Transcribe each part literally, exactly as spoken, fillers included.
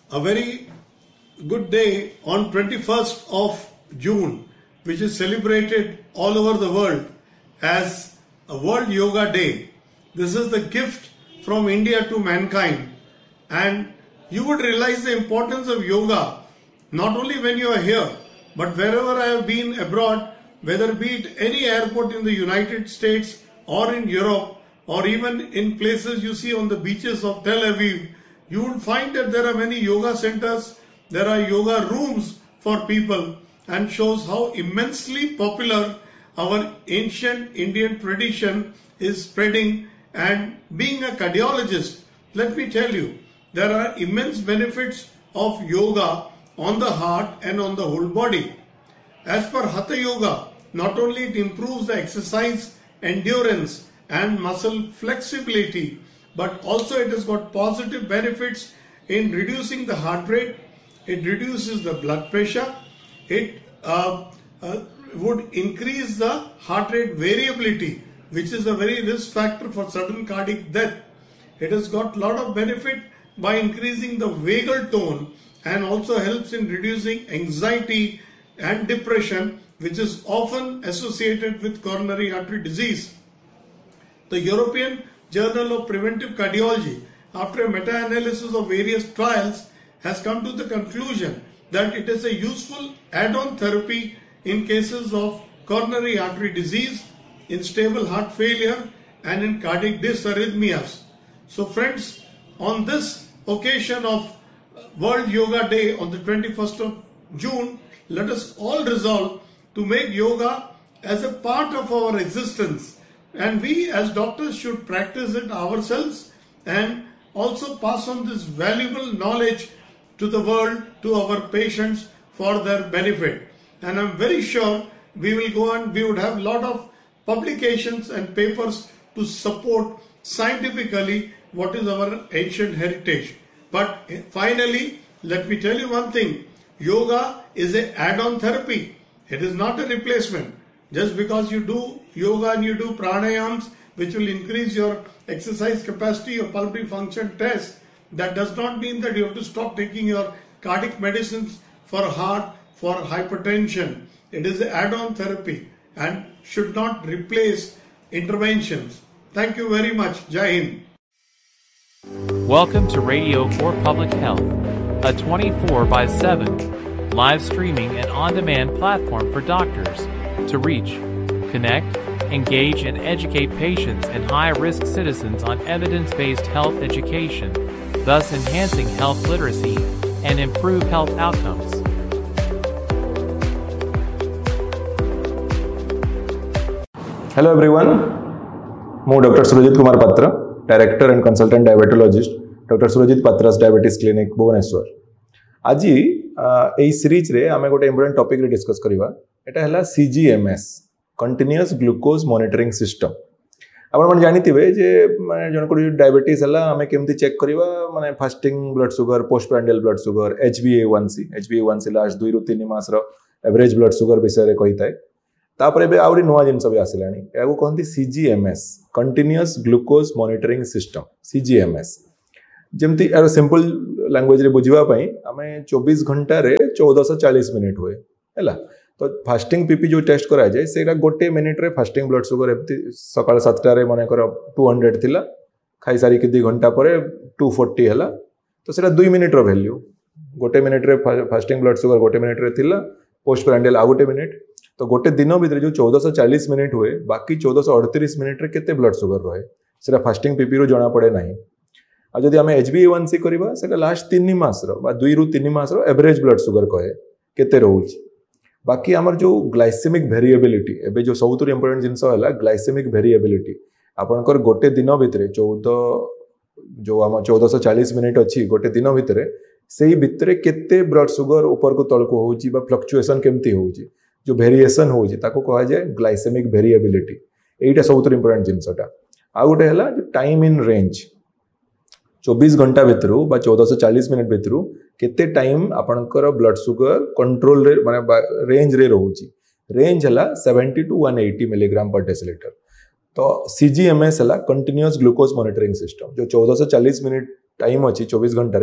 a very good day on twenty-first of June, which is celebrated all over the world as a World Yoga Day. This is the gift from India to mankind, and you would realize the importance of yoga not only when you are here, but wherever I have been abroad, whether be it any airport in the United States or in Europe, or even in places you see on the beaches of Tel Aviv, you will find that there are many yoga centers, there are yoga rooms for people, and shows how immensely popular our ancient Indian tradition is spreading. And being a cardiologist, let me tell you, there are immense benefits of yoga on the heart and on the whole body. As per Hatha Yoga, not only it improves the exercise endurance and muscle flexibility, but also it has got positive benefits in reducing the heart rate, it reduces the blood pressure, it uh, uh, would increase the heart rate variability, which is a very risk factor for sudden cardiac death. It has got a lot of benefit by increasing the vagal tone and also helps in reducing anxiety and depression, which is often associated with coronary artery disease. The European Journal of Preventive Cardiology, after a meta-analysis of various trials, has come to the conclusion that it is a useful add-on therapy in cases of coronary artery disease, in stable heart failure, and in cardiac dysarrhythmias. So friends, on this occasion of World Yoga Day on the twenty-first of June, let us all resolve to make yoga as a part of our existence, and we as doctors should practice it ourselves and also pass on this valuable knowledge to the world, to our patients, for their benefit. And I'm very sure we will go on, we would have a lot of publications and papers to support scientifically what is our ancient heritage. But finally, let me tell you one thing, yoga is an add-on therapy. It is not a replacement. Just because you do yoga and you do pranayams, which will increase your exercise capacity, your pulmonary function test, that does not mean that you have to stop taking your cardiac medicines for heart, for hypertension. It is an add-on therapy and should not replace interventions. Thank you very much. Jai Hind. Welcome to Radio for Public Health, a twenty-four by seven live streaming and on-demand platform for doctors to reach, connect, engage, and educate patients and high-risk citizens on evidence-based health education, thus enhancing health literacy and improve health outcomes. Hello everyone, I'm Doctor Surajit Kumar Patra, Director and Consultant Diabetologist, Doctor Surajit Patra's Diabetes Clinic, Bhubaneswar. आज এই series रे आमे गोटे important topic रे discuss करिवा एटा हला C G M S continuous glucose monitoring system. आपण मन जानिथिबे जे माने जन को डायबिटीज हला आमे केमती चेक करिवा माने fasting blood sugar, post prandial blood sugar, H b A one C H b A one C last दो रु तीन मास रो एवरेज ब्लड शुगर विषय रे कहिताय. तापरे बे आउरी नवा जिंस भी आसिलानी याको कहंती C G M S continuous glucose monitoring system C G M S. जेमती यार सिंपल लैंग्वेज रे बुझिबा पई आमे चौबीस घंटा रे चौदह सौ चालीस मिनिट हुए हैला. तो फास्टिंग पीपी जो टेस्ट करा जाए सेटा गोटे मिनिट रे फास्टिंग ब्लड शुगर एमती सकाळ सात टा रे माने कर दो सौ थिला, खाई सारी के दो घंटा परे दो सौ चालीस हैला. तो सेटा दो मिनिट रो वैल्यू गोटे मिनिट रे फास्टिंग ब्लड शुगर गोटे मिनिट रे थिला, पोस्ट प्रांडियल आ गोटे मिनिट. तो गोटे दिन भितर जो चौदह सौ चालीस मिनिट हुए बाकी चौदह सौ अड़तीस मिनिट रे केते ब्लड शुगर रहे सेटा फास्टिंग पीपी रो जणा पड़े नाही. आ जदि आमे H b A one C करबा सेटा लास्ट तीन मास रो बा दो रु तीन मास रो एवरेज ब्लड शुगर कहे केते रहउची. बाकी आमर जो ग्लाइसेमिक वेरिएबिलिटी एबे जो सबुतु इंपोर्टेंट जिंस हला ग्लाइसेमिक वेरिएबिलिटी आपनकर गोटे दिन भितर चौदह जो आम चौदह सौ चालीस मिनिट अच्छी गोटे दिन भितर से भितर केते ब्लड शुगर ऊपर को तल को होउची बा फ्लक्चुएशन केमती होउची जो वेरिएशन होउची ताको कहा जाए ग्लाइसेमिक वेरिएबिलिटी. एटा सबुतु इंपोर्टेंट जिंसटा. आ गोटे हला टाइम इन रेंज चौबीस घंटा भितर बा चौदह सौ चालीस मिनिट भितर केते टाइम आपनकर ब्लड शुगर कंट्रोल रे माने रेंज रे रहउची. रेंज हला seventy two one eighty milligram पर डेसीलिटर. तो C G M S हला कंटीन्यूअस ग्लूकोज मॉनिटरिंग सिस्टम जो चौदह सौ चालीस मिनिट टाइम अच्छी चौबीस घंटा रे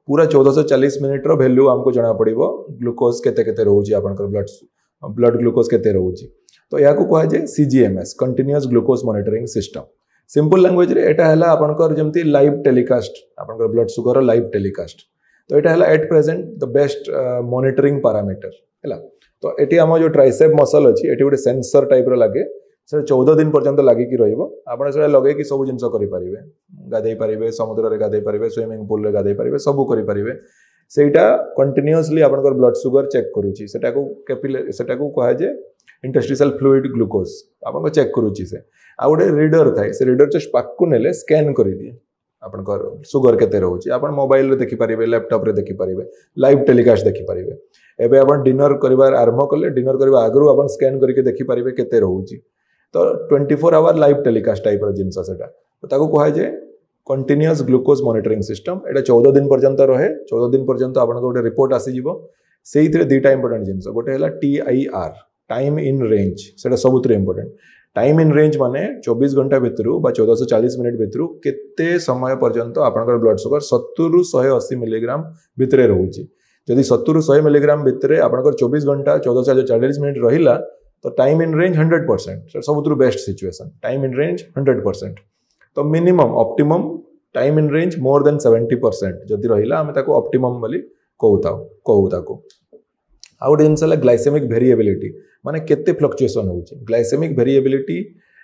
पूरा चौदह सौ चालीस मिनिट रो वैल्यू हमको जना पड़िबो ग्लूकोज केते केते रहउची आपनकर ब्लड ब्लड ग्लूकोज केते रहउची। तो या को कहा जाय सीजीएमएस continuous glucose monitoring system. Simple language रे एटा हला आपनकर जेमती लाइव टेलीकास्ट आपनकर ब्लड शुगर लाइव टेलीकास्ट। तो एटा हला at present the best monitoring parameter हला। तो एटी हम जो ट्राइसेप मसल अछि एटी गोटे सेंसर टाइप रो लागे से चौदह दिन पर्यंत लागी कि रहिबो। आपण से लगे कि सब जिंस करि परिबे गाधै परिबे समुद्र रे गाधै परिबे स्विमिंग पूल रे गाधै परिबे सब करि परिबे। सेटा कंटीन्यूअसली आपनकर ब्लड शुगर चेक करूची सेटा को कैपिलरी सेटा को कहा जे इंटरस्टिशियल फ्लूइड ग्लूकोज आपन को चेक करूची से आ गोटे रीडर थाए से रीडर जस्ट पाक को नेले स्कैन करि दिए आपनकर शुगर केते रहउची। आपण मोबाइल रे देखि परिबे लैपटॉप रे देखि परिबे लाइव टेलीकास्ट देखि परिबे। एबे आपण डिनर करिवार आरंभ करले डिनर करबा आगरु आपण स्कैन करके देखि परिबे केते रहउची। तो twenty four hour live telecast type रो जिंस सेटा तो ताको कहा जे कंटीन्यूअस ग्लूकोज मॉनिटरिंग सिस्टम। एटा चौदह दिन पर्यंत रहे चौदह दिन पर्यंत आपण को गोटे रिपोर्ट आसी जिवो। सेइथरे दुईटा इंपोर्टेंट जिंस गोटे हला टीआईआर टाइम इन रेंज सेटा सबुतरे इंपोर्टेंट। टाइम इन रेंज माने चौबीस घंटा भितरु बा चौदह सौ चालीस मिनिट भितरु केते समय पर्यंत आपनकर ब्लड शुगर सत्तर रु एक सौ अस्सी मिलीग्राम भितरे रहउची। जदि सत्तर रु सौ मिलीग्राम भितरे आपनकर चौबीस घंटा चौदह सौ चालीस मिनिट रहिला तो time in range hundred percent सबुतरु best situation. Time in range hundred percent तो minimum optimum time in range more than seventy percent जदि रहिला हमें ताको ऑप्टिमम बोली कहूता कहू ताको। आ गोटे जिनस है ग्लाइसेमिक वेरिएबिलिटी माने केते फ्लक्चुएशन होउची। ग्लाइसेमिक वेरिएबिलिटी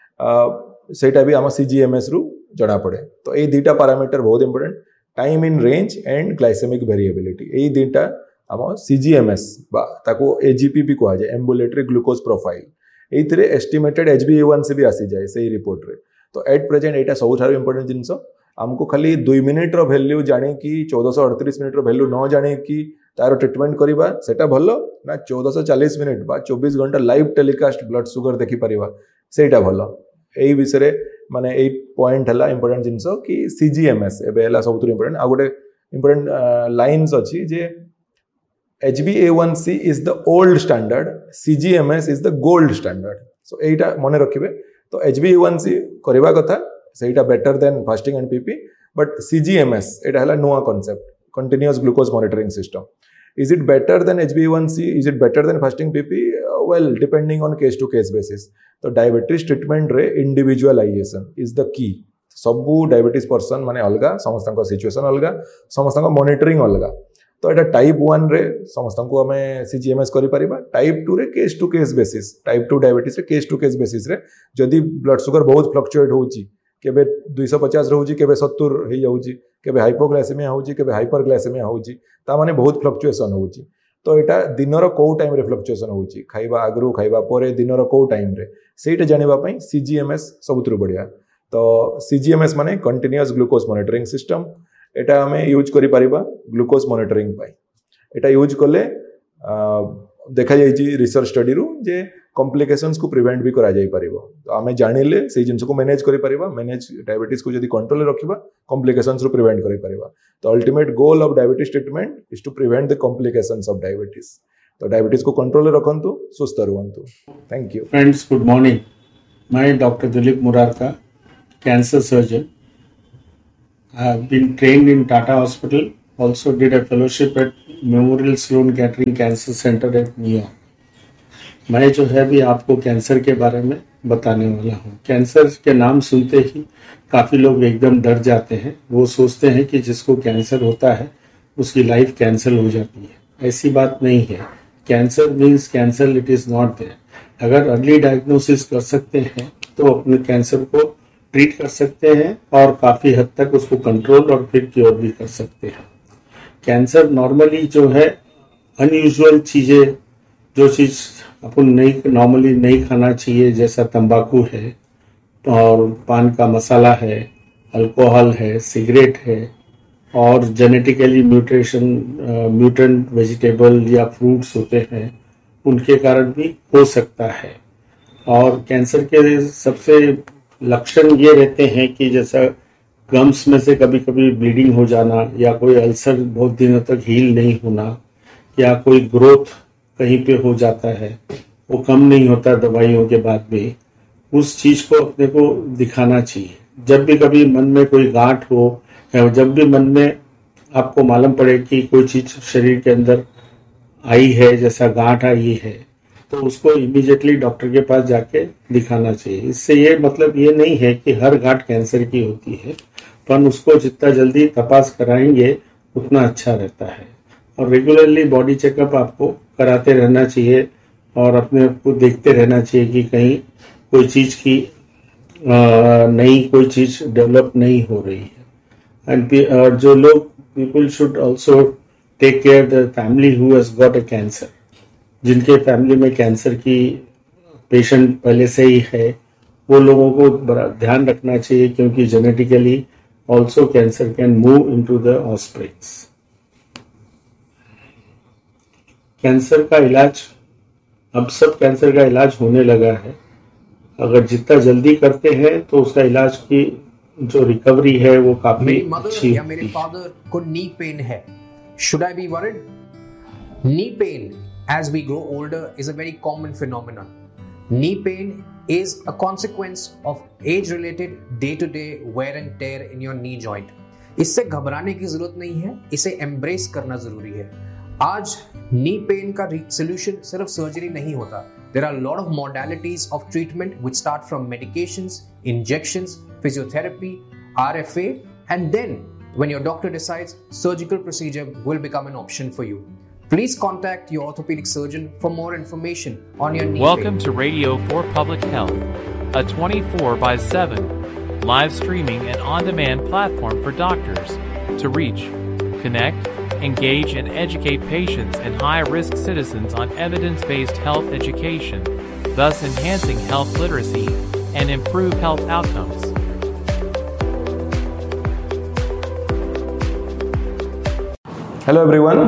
सेटा भी आम सीजीएमएस रु जणा पड़े। तो ये दुईटा पैरामीटर बहुत important time in range and glycaemic variability ये दुईटा आम सीजीएमएस बा ताको एजीपी भी कहा जाए ambulatory glucose profile एइथरे estimated HB ए वन सी भी आसी जाए सही रिपोर्ट रे। तो एट प्रेजेंट एटा सबुठार इंपोर्टेंट जिनस हमको खाली दुई मिनिट रो वैल्यू जाने कि चौदह सौ अड़तीस मिनिट रो वैल्यू न जाने कि तार ट्रीटमेंट करिबा सेटा भलो ना चौदह सौ चालीस मिनिट बा चौबीस घंटा लाइव टेलीकास्ट ब्लड शुगर देखि परिबा सेटा भलो। एई विषय रे माने एई पॉइंट हला इंपोर्टेंट जिनस कि सीजीएमएस एबे हला सबुतु इंपोर्टेंट। आ गोटे इंपोर्टेंट लाइन्स अछि जे H b A one C is the old standard, C G M S is the gold standard. So एटा मने रखिबे। तो H b A one C करिबा कथा सेटा better than fasting and PP but C G M S एटा हला नुवा concept continuous glucose monitoring system. Is it better than H b A one C? Is it better than fasting P P? Uh, well, depending on case to case basis. तो diabetes treatment रे individualisation is the key. सबू diabetes person माने अलगा समस्त situation अलगा समस्त monitoring अलगा। तो एटा टाइप वन रे समस्त को हमें सीजीएमएस करि परिबा। टाइप टू रे case to case basis type two diabetes रे केस टू केस बेसिस रे जदि ब्लड शुगर बहुत फ्लक्चुएट होउची केबे दो सौ पचास रहउची केबे सत्तर हे जाउची केबे हाइपोग्लाइसेमिया होउची केबे हाइपरग्लाइसेमिया होउची ता माने बहुत फ्लक्चुएशन होउची। तो एटा दिनर को टाइम रे फ्लक्चुएशन होउची खाइबा आगरु खाइबा परे दिनर को टाइम रे सेटा जानिबा पई सीजीएमएस सबुतरु बढ़िया। तो सीजीएमएस माने कंटीन्यूअस ग्लूकोज मॉनिटरिंग सिस्टम। एटा हमें यूज करि परिबा ग्लूकोज मॉनिटरिंग पाई। एटा यूज कले देखा जाइछि रिसर्च स्टडी रु जे कॉम्प्लिकेशंस को प्रिवेंट भी करा जाई परिबो। तो हमें जानिले से जिंस को मैनेज करि परिबा मैनेज डायबिटीज को जदि कंट्रोल रे रखिबा कॉम्प्लिकेशंस रु प्रिवेंट करि परिबा। तो ultimate goal of diabetes treatment is to prevent the complications of diabetes. तो डायबिटीज को कंट्रोल रे रखंतु सुस्थ रहंतु। Thank you friends, good morning. मैं doctor Dilip Murarka, cancer surgeon. I have been trained in Tata Hospital, also did a fellowship at Memorial Sloan Kettering Cancer Center at New York. मैं जो है भी आपको cancer के बारे में बताने वाला हूँ। कैंसर के नाम सुनते ही काफ़ी लोग एकदम डर जाते हैं। वो सोचते हैं कि जिसको कैंसर होता है उसकी लाइफ कैंसल हो जाती है। ऐसी बात नहीं है। Cancer means cancer, it is not there. अगर अर्ली डायग्नोसिस कर सकते हैं तो अपने कैंसर को ट्रीट कर सकते हैं और काफ़ी हद तक उसको कंट्रोल और फिर क्योर भी कर सकते हैं। कैंसर नॉर्मली जो है अनयूजुअल चीज़ें, जो चीज़ अपन नहीं नॉर्मली नहीं खाना चाहिए, जैसा तंबाकू है और पान का मसाला है, अल्कोहल है, सिगरेट है और जेनेटिकली म्यूटेशन म्यूटेंट वेजिटेबल या फ्रूट्स होते हैं, उनके कारण भी हो सकता है। और कैंसर के सबसे लक्षण ये रहते हैं कि जैसा गम्स में से कभी कभी ब्लीडिंग हो जाना या कोई अल्सर बहुत दिनों तक हील नहीं होना या कोई ग्रोथ कहीं पे हो जाता है, वो कम नहीं होता दवाइयों के बाद भी। उस चीज़ को अपने को दिखाना चाहिए। जब भी कभी मन में कोई गांठ हो या जब भी मन में आपको मालूम पड़े कि कोई चीज शरीर के अंदर आई है, जैसा गांठ आई है, तो उसको इमीडिएटली डॉक्टर के पास जाके दिखाना चाहिए। इससे ये मतलब ये नहीं है कि हर गांठ कैंसर की होती है, पर उसको जितना जल्दी तपास कराएंगे उतना अच्छा रहता है। और रेगुलरली बॉडी चेकअप आपको कराते रहना चाहिए और अपने आप को देखते रहना चाहिए कि कहीं कोई चीज की नई कोई चीज डेवलप नहीं हो रही है। एंड जो लोग people should also take care the family who has got a cancer, जिनके फैमिली में कैंसर की पेशेंट पहले से ही है, वो लोगों को बड़ा ध्यान रखना चाहिए, क्योंकि genetically also cancer can move into the offsprings. Cancer का इलाज, अब सब कैंसर का इलाज होने लगा है। अगर जितना जल्दी करते हैं तो उसका इलाज की जो रिकवरी है वो काफी मेरी मदर अच्छी या मेरे फादर को नी पेन है, should I be worried? Knee pain as we grow older is a very common phenomenon. Knee pain is a consequence of age-related day-to-day wear and tear in your knee joint. इससे घबराने की जरूरत नहीं है, इसे embrace करना जरूरी है। आज नी पेन का सोल्यूशन सिर्फ सर्जरी नहीं होता। There are a lot of modalities of treatment which start from medications, injections, physiotherapy, R F A, and then when your doctor decides, surgical procedure will become an option for you. Please contact your orthopedic surgeon for more information on your knee Welcome pain. to Radio for Public Health, a twenty-four by seven live streaming and on-demand platform for doctors to reach, connect, engage, and educate patients and high-risk citizens on evidence-based health education, thus enhancing health literacy and improve health outcomes. Hello everyone,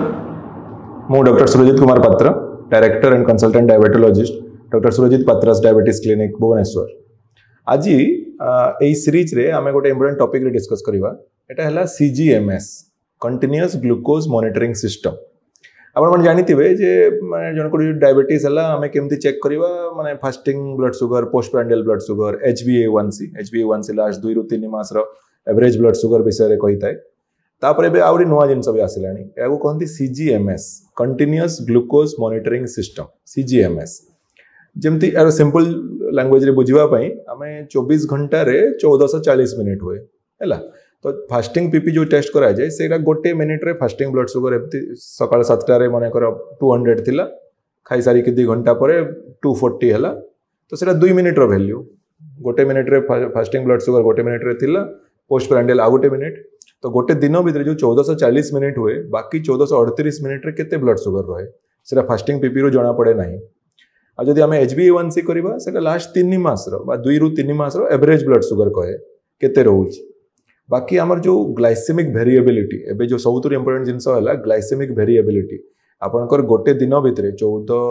ମୁଁ doctor Surajit Kumar Patra, director and consultant ଡାଇବେଟୋଲୋଜିଷ୍ଟ, doctor Surajit Patras diabetes clinic Bhubaneswar. ଆଜି ଏହି ସିରିଜ୍ରେ ଆମେ ଗୋଟେ important ଟପିକ୍ରେ discus କରିବା। ଏଇଟା ହେଲା C G M S, continuous glucose monitoring system. ଆପଣମାନେ ଜାଣିଥିବେ ଯେ ମାନେ ଜଣଙ୍କର ଯଦି ଡାଇବେଟିସ୍ ହେଲା ଆମେ କେମିତି ଚେକ୍ କରିବା, ମାନେ fasting blood sugar, post ପ୍ରାଣ୍ଡିଆଲ୍ blood sugar, H B ଏ ୱାନ୍ ସି ଏଚ୍ ବି ଏ ୱାନ୍ ସି ଲାଷ୍ଟ ଦୁଇରୁ ତିନି ମାସର ଏଭରେଜ୍ ବ୍ଲଡ୍ ସୁଗର ବିଷୟରେ କହିଥାଏ। ତାପରେ ଏବେ ଆହୁରି ନୂଆ ଜିନିଷ ବି ଆସିଲାଣି, ଏହାକୁ କହନ୍ତି C G M S, continuous glucose monitoring system, C G M S. ଯେମିତି ଏହାର ସିମ୍ପଲ୍ ଲାଙ୍ଗୁଏଜ୍ରେ ବୁଝିବା ପାଇଁ ଆମେ ଚବିଶ ଘଣ୍ଟାରେ ଚଉଦଶହ ଚାଳିଶ ମିନିଟ୍ ହୁଏ ହେଲା। ତ ଫାଷ୍ଟିଂ ପିପି ଯେଉଁ ଟେଷ୍ଟ କରାଯାଏ ସେଇଟା ଗୋଟେ ମିନିଟ୍ରେ ଫାଷ୍ଟିଂ ବ୍ଲଡ୍ ସୁଗର ଏମିତି ସକାଳ ସାତଟାରେ ମନେକର ଟୁ ହଣ୍ଡ୍ରେଡ୍ ଥିଲା, ଖାଇସାରିକି ଦୁଇ ଘଣ୍ଟା ପରେ ଟୁ ଫୋର୍ଟି ହେଲା, ତ ସେଇଟା ଦୁଇ ମିନିଟ୍ର ଭ୍ୟାଲ୍ୟୁ। ଗୋଟେ ମିନିଟ୍ରେ ଫାଷ୍ଟିଂ ବ୍ଲଡ୍ ସୁଗର ଗୋଟେ ମିନିଟ୍ରେ ଥିଲା, ପୋଷ୍ଟ ପ୍ରାଣ୍ଡିଆଲ୍ ଆଉ ଗୋଟେ ମିନିଟ୍। तो गोटे दिन भितर जो चौदह चालीस मिनिट हुए, बाकी चौदह अड़तीस मिनिट रे केते ब्लड सुगर रहे से फास्टिंग पीपी रू जना पड़े ना। आ जदि आम एच बी ए वन सी करवा से लास्ट तीन मास दुई रु तीन मास एवरेज ब्लड सुगर कहे केते रोचे। बाकी आमर जो ग्लाइसेमिक वेरिएबिलिटी एबे जो सबुठ इंपोर्टेंट जिनस है ग्लाइसेमिक वेरिएबिलिटी आपनकर गोटे दिन भितर चौदह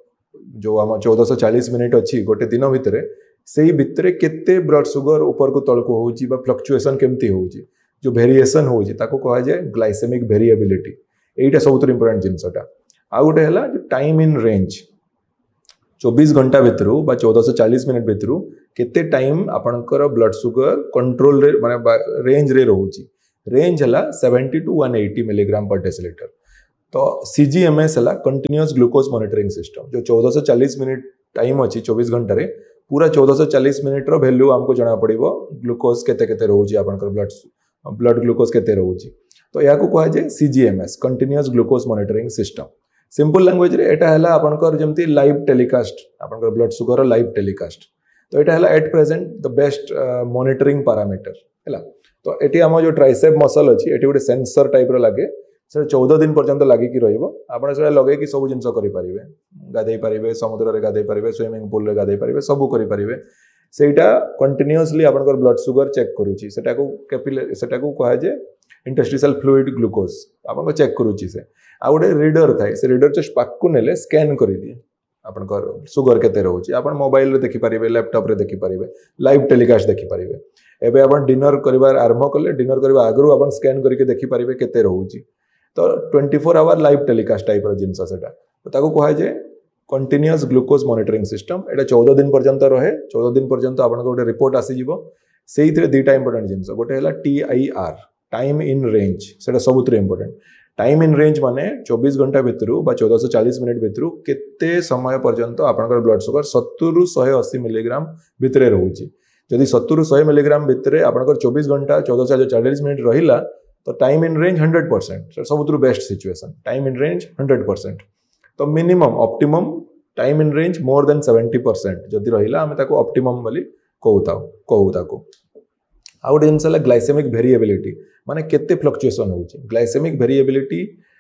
जो आम चौदह चालीस मिनिट अच्छी गोटे दिन भितर से भितर केते ब्लड सुगर ऊपर को तल को होची बा फ्लक्चुएसन केमती होची, जो वेरिएशन होची ताको कहा जाए ग्लाइसेमिक वेरिएबिलिटी। एटा सबुठ इंपोर्टेंट जिनसटा। आ गोटे है टाइम इन रेंज, चौबीस घंटा भितर बा चौदह चालीस मिनिट भितर केते टाइम आपनकर ब्लड सुगर कंट्रोल रे माने रेंज रे रोची। रेंज है seventy two one eighty milligram पर डेसिलिटर। तो सी जी एम एस है कंटिन्यूअस ग्लूकोज मॉनिटरिंग सिस्टम, जो चौदह चालीस मिनिट टाइम अच्छी चौबीस घंटे रे पूरा चौदह चालीस मिनिट रो वैल्यू हमको जना पड़िबो ग्लूकोज केते केते रोची आपनकर ब्लड ब्लड ग्लूकोज केते रोची। तो या को कहा जाए सी G M S continuous glucose monitoring system. Simple language रे एटा हला आपनकर जेमती लाइव टेलीकास्ट आपनकर ब्लड सुगर लाइव टेलीकास्ट। तो एटा हला at present the best monitoring parameter हैला। तो एटी हम जो ट्राइसेप मसल अछि एटी गोटे सेंसर टाइप रो लागे, से चौदह दिन पर्यंत लागिकी रहिबो। आपण से लगे कि सब जिंस करि परिबे, गाधै परिबे, समुद्र रे गाधै परिबे, स्विमिंग पूल रे गाधै परिबे, सब करि परिबे। सेटा कंटिन्यूअसली आपनकर ब्लड सुगर चेक करूची। सेटा को कैपिलरी सेटा को कहा जाए इंटरस्टिशियल फ्लूइड ग्लूकोज आपन को चेक करूची। से आ गोटे रीडर थाए, से रीडर जस्ट पाक नेले स्कैन करि दिए आपनकर सुगर केते रहउची। आपन मोबाइल रे देखि परिबे, लैपटॉप रे देखि परिबे, लाइव टेलीकास्ट देखि परिबे। एबे आपन डिनर करिवार आरंभ करले डिनर करबा आगरु आपन स्कैन करके देखि परिबे केते रहउची। तो twenty four hour live telecast type रो जिंस सेटा। तो ताको कहा जाए कंटिन्यूअस ग्लूकोज मॉनिटरिंग सिस्टम। एटा चौदह दिन पर्यंत रहे। चौदह दिन पर्यंत आपन गोटे रिपोर्ट आसी जिवो। सेइथिरे दुईटा इंपोर्टेंट जिंस, गोटे हैला T I R time in range से सब इंपोर्टेंट टाइम इन रेंज माने चौबीस घंटा भितर चौदह सौ चालीस मिनिट भितर केते समय पर्यंत आपनकर ब्लड शुगर सत्तर रु एक सौ अस्सी मिलीग्राम भितर रोचे जदि सत्तर रु सौ मिलीग्राम भितर आपनकर चौबीस घंटा चौदह सौ चालीस मिनिट रहिला तो time in range hundred percent सब best situation time in range hundred percent तो minimum optimum time in range more than seventy percent जदि रहिला आमे ताको ऑप्टिमम बोली कहूता कहू ताको आ गोटे जिनस है ग्लाइसेमिक वेरिएबिलिटी माने केते फ्लक्चुएशन होउची ग्लाइसेमिक वेरिएबिलिटी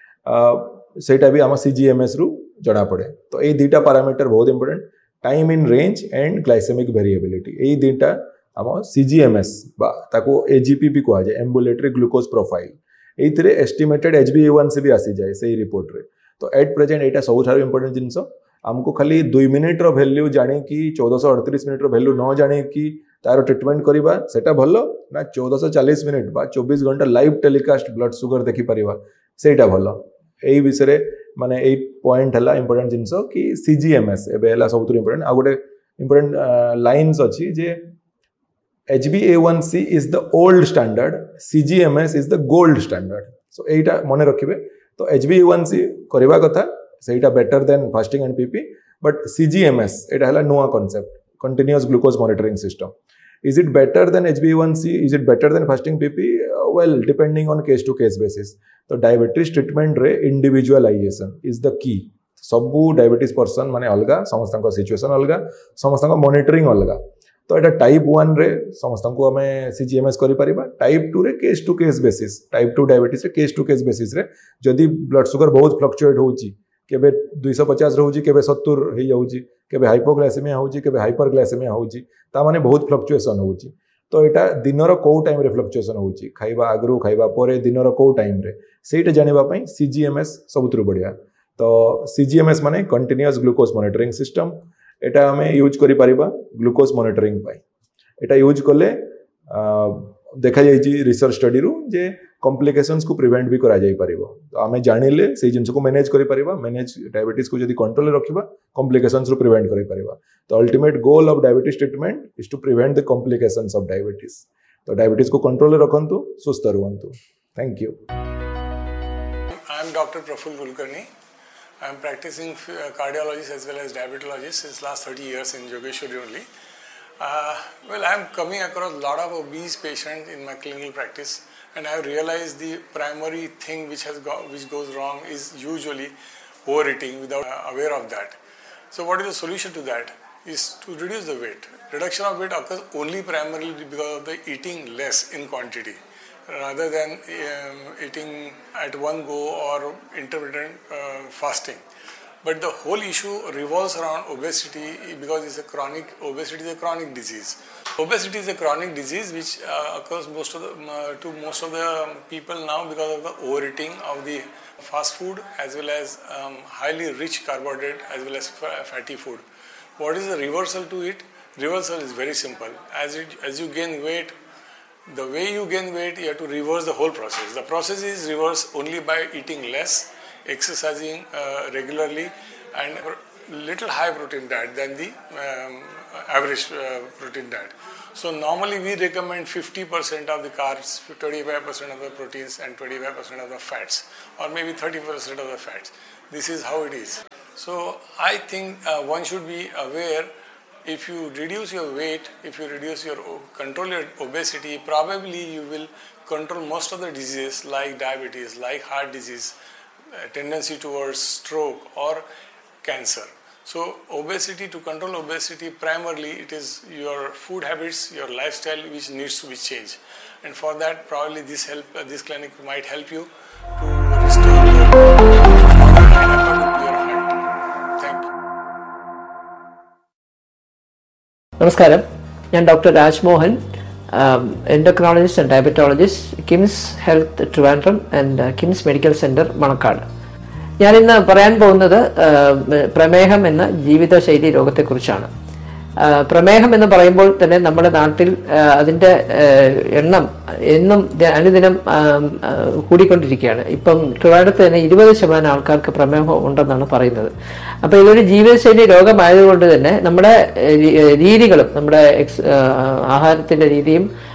सेटा भी आम सीजीएमएस रु जणा पड़े तो ये दुटा पैरामीटर बहुत important time in range and glycaemic variability ये दुटा आम सीजीएमएस बा ताको एजीपी भी कहा जाए एम्बुलेटरी ग्लूकोज प्रोफाइल एथिरे एस्टिमेटेड एचबी ए वन सी भी आसी जाए सही रिपोर्ट रे तो एट प्रेजेंट एटा सबुठारु इंपोर्टेंट जिनस आमको खाली दुई मिनिट रो वैल्यू जाने कि चौदह सौ अड़तीस मिनिट रो वैल्यू न जाने कि तार ट्रिटमेंट करवा सेटा भल ना चौदह सौ चालीस मिनिट बा चौबीस घंटा लाइव टेलीकास्ट ब्लड शुगर देखि परिबा सेटा भल एई विषय माने एई पॉइंट हला इंपोर्टेंट जिनस कि सीजीएमएस एबे हला सबुठ इंपोर्टेंट आ गोटे इंपोर्टेंट लाइन्स अछि जे H b A one C is the old standard C G M S is the gold standard so एटा मने रखिबे तो H b A one C करबा कथा सेटा better than fasting and PP but C G M S एटा हला नुवा concept continuous glucose monitoring system is it better than H b A one C is it better than fasting P P uh, well depending on case to case basis तो diabetes treatment रे individualisation is the key सबू diabetes person माने अलगा समस्त situation अलगा समस्त monitoring अलगा तो एटा टाइप वन रे समस्त को हमें सीजीएमएस करि परिबा टाइप टू रे case to case basis type two diabetes रे केस टू केस बेसिस रे जदि ब्लड शुगर बहुत फ्लक्चुएट होउची केबे दो सौ पचास रहउची केबे सत्तर हे जाउची केबे हाइपोग्लाइसेमिया होउची केबे हाइपरग्लाइसेमिया होउची ता माने बहुत फ्लक्चुएशन होउची तो एटा दिनर को टाइम रे फ्लक्चुएशन होउची खाइबा आगरु खाइबा परे दिनर को टाइम रे सेटा जानिबा पई सीजीएमएस सबुतरु बढ़िया तो सीजीएमएस माने कंटीन्यूअस ग्लूकोज मॉनिटरिंग सिस्टम एटा हमें यूज करि परिबा ग्लूकोज मॉनिटरिंग पाई एटा यूज कले देखा जाइछि रिसर्च स्टडी रु जे कॉम्प्लिकेशंस को प्रिवेंट भी करा जाई परिबो तो हमें जानिले से जिंस को मैनेज करि परिबा मैनेज डायबिटीज को जदी कंट्रोल रे रखिबा कॉम्प्लिकेशंस रु प्रिवेंट करि परिबा तो ultimate goal of diabetes treatment is to prevent the complications of diabetes तो डायबिटीज को कंट्रोल रे रखंतु सुस्थ रहंतु thank you I am doctor Praful Kulkarni I am practicing cardiologist as well as diabetologist since last thirty years in Jogeshwari only. Uh, well, I am coming across a lot of obese patients in my clinical practice, and I have realized the primary thing which has got, which goes wrong is usually overeating without uh, aware of that. So, what is the solution to that? Is to reduce the weight. Reduction of weight occurs only primarily because of the eating less in quantity, rather than um, eating at one go or intermittent uh, fasting. But the whole issue revolves around obesity because it's a chronic, obesity is a chronic disease. Obesity is a chronic disease which uh, occurs most of the, uh, to most of the people now because of the overeating of the fast food as well as um, highly rich carbohydrate as well as fatty food. What is the reversal to it? Reversal is very simple. As, it, as you gain weight, the way you gain weight, you have to reverse the whole process. The process is reversed only by eating less, exercising uh, regularly, and little high protein diet than the um, average uh, protein diet. So normally we recommend fifty percent of the carbs, twenty-five percent of the proteins, and twenty-five percent of the fats, or maybe thirty percent of the fats. This is how it is. So I think uh, one should be aware. If you reduce your weight, if you reduce your control your obesity, probably you will control most of the diseases like diabetes, like heart disease, tendency towards stroke or cancer. So obesity, to control obesity, primarily it is your food habits, your lifestyle which needs to be changed. And for that, probably this help, uh, this clinic might help you to restore your height. Thank you. നമസ്കാരം, ഞാൻ doctor Rajmohan, endocrinologist and diabetologist, KIMS health Trivandrum and KIMS medical centre Manacaud. ഞാനിന്ന് പറയാൻ പോകുന്നത് പ്രമേഹം എന്ന ജീവിതശൈലി രോഗത്തെക്കുറിച്ചാണ്. പ്രമേഹം എന്ന് പറയുമ്പോൾ തന്നെ നമ്മുടെ നാട്ടിൽ അതിൻ്റെ എണ്ണം എന്നും അനുദിനം കൂടിക്കൊണ്ടിരിക്കുകയാണ്. ഇപ്പം ട്രിവാൻഡ്രത്ത് തന്നെ ഇരുപത് ശതമാനം ആൾക്കാർക്ക് പ്രമേഹം ഉണ്ടെന്നാണ് പറയുന്നത്. അപ്പോൾ ഇതൊരു ജീവിതശൈലി രോഗമായതുകൊണ്ട് തന്നെ നമ്മുടെ രീതികളും നമ്മുടെ എക്സ് ആഹാരത്തിൻ്റെ രീതിയും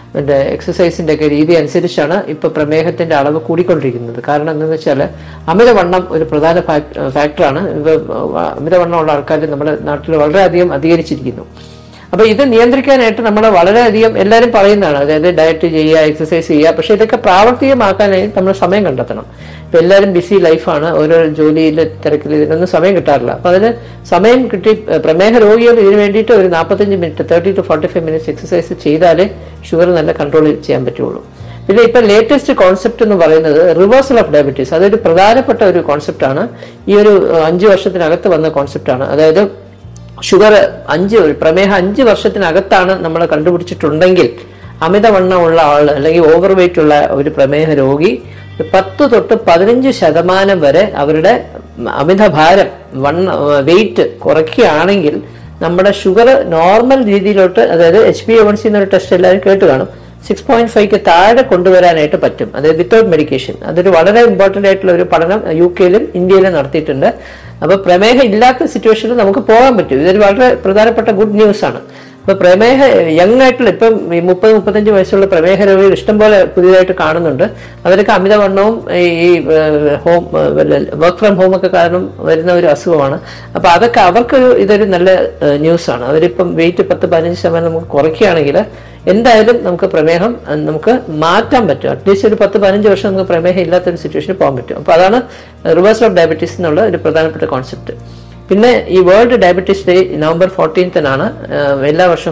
മറ്റേ എക്സസൈസിൻ്റെ ഒക്കെ രീതി അനുസരിച്ചാണ് ഇപ്പോൾ പ്രമേഹത്തിൻ്റെ അളവ് കൂടിക്കൊണ്ടിരിക്കുന്നത്. കാരണം എന്താണെന്ന് വെച്ചാൽ അമിതവണ്ണം ഒരു പ്രധാന ഫാക്ടറാണ്. അമിതവണ്ണമുള്ള ആൾക്കാർ നമ്മുടെ നാട്ടിൽ വളരെയധികം അധികരിച്ചിരിക്കുന്നു. അപ്പോൾ ഇത് നിയന്ത്രിക്കാനായിട്ട് നമ്മൾ വളരെയധികം എല്ലാവരും പറയുന്നതാണ്, അതായത് ഡയറ്റ് ചെയ്യുക, എക്സസൈസ് ചെയ്യുക. പക്ഷേ ഇതൊക്കെ പ്രാവർത്തികമാക്കാനായി നമ്മൾ സമയം കണ്ടെത്തണം. ഇപ്പം എല്ലാവരും ബിസി ലൈഫാണ്, ഓരോ ജോലിയിൽ തിരക്കിൽ ഇതിനൊന്നും സമയം കിട്ടാറില്ല. അപ്പോൾ അതിന് സമയം കിട്ടി പ്രമേഹ രോഗികൾ ഇതിന് വേണ്ടിയിട്ട് ഒരു നാൽപ്പത്തഞ്ച് minute thirty two forty five minutes exercise ചെയ്താലേ ഷുഗർ നല്ല കൺട്രോൾ ചെയ്യാൻ പറ്റുള്ളൂ. പിന്നെ ഇപ്പം ലേറ്റസ്റ്റ് കോൺസെപ്റ്റ് എന്ന് പറയുന്നത് റിവേഴ്സൽ ഓഫ് ഡയബറ്റീസ്. അതൊരു പ്രധാനപ്പെട്ട ഒരു കോൺസെപ്റ്റാണ്. ഈ ഒരു അഞ്ച് വർഷത്തിനകത്ത് വന്ന കോൺസെപ്റ്റാണ്. അതായത് ഷുഗർ അഞ്ച് പ്രമേഹം അഞ്ച് വർഷത്തിനകത്താണ് നമ്മൾ കണ്ടുപിടിച്ചിട്ടുണ്ടെങ്കിൽ അമിതവണ്ണമുള്ള ആൾ അല്ലെങ്കിൽ ഓവർ വെയിറ്റ് ഉള്ള ഒരു പ്രമേഹ രോഗി പത്ത് തൊട്ട് പതിനഞ്ച് ശതമാനം വരെ അവരുടെ അമിതഭാരം വണ്ണ വെയിറ്റ് കുറയ്ക്കുകയാണെങ്കിൽ നമ്മുടെ ഷുഗർ നോർമൽ രീതിയിലോട്ട്, അതായത് H B A one C എന്നൊരു ടെസ്റ്റ് എല്ലാവരും കേട്ട് കാണും, സിക്സ് പോയിന്റ് ഫൈവ്ക്ക് താഴെ കൊണ്ടുവരാനായിട്ട് പറ്റും, അതായത് വിത്തൗട്ട് മെഡിക്കേഷൻ. അതൊരു വളരെ ഇമ്പോർട്ടൻ്റ് ആയിട്ടുള്ള ഒരു പഠനം യു കെയിലും ഇന്ത്യയിലും നടത്തിയിട്ടുണ്ട്. അപ്പോൾ പ്രമേഹം ഇല്ലാത്ത സിറ്റുവേഷനിൽ നമുക്ക് പോകാൻ പറ്റും. ഇതൊരു വളരെ പ്രധാനപ്പെട്ട ഗുഡ് ന്യൂസ് ആണ്. അപ്പോൾ പ്രമേഹ യങ് ആയിട്ടുള്ള ഇപ്പം ഈ മുപ്പത് മുപ്പത്തഞ്ച് വയസ്സുള്ള പ്രമേഹ രോഗികൾ ഇഷ്ടംപോലെ പുതിയതായിട്ട് കാണുന്നുണ്ട്. അവർക്ക് അമിതവണ്ണവും ഈ ഹോം വർക്ക് ഫ്രം ഹോം ഒക്കെ കാരണം വരുന്ന ഒരു അസുഖമാണ്. അപ്പോൾ അതൊക്കെ അവർക്കൊരു ഇതൊരു നല്ല ന്യൂസാണ്. അവരിപ്പം വെയിറ്റ് പത്ത് പതിനഞ്ച് ശതമാനം നമുക്ക് കുറയ്ക്കുകയാണെങ്കിൽ എന്തായാലും നമുക്ക് പ്രമേഹം നമുക്ക് മാറ്റാൻ പറ്റും. അറ്റ്ലീസ്റ്റ് ഒരു പത്ത് പതിനഞ്ച് വർഷം നമുക്ക് പ്രമേഹം ഇല്ലാത്തൊരു സിറ്റുവേഷനിൽ പോകാൻ പറ്റും. അപ്പോൾ അതാണ് റിവേഴ്സൽ ഓഫ് ഡയബറ്റീസ് എന്നുള്ള ഒരു പ്രധാനപ്പെട്ട കോൺസെപ്റ്റ്. പിന്നെ ഈ വേൾഡ് ഡയബറ്റീസ് ഡേ നവംബർ ഫോർട്ടീൻത്തിനാണ് എല്ലാ വർഷവും